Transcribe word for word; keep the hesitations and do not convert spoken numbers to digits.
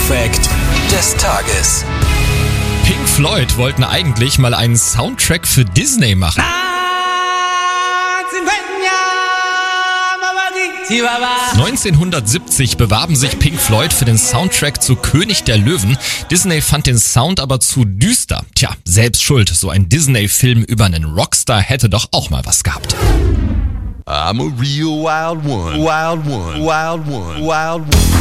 Fact des Tages. Pink Floyd wollten eigentlich mal einen Soundtrack für Disney machen. neunzehnhundertsiebzig bewarben sich Pink Floyd für den Soundtrack zu König der Löwen. Disney fand den Sound aber zu düster. Tja, selbst schuld, so ein Disney-Film über einen Rockstar hätte doch auch mal was gehabt. I'm a real wild one, wild one, wild one, wild one.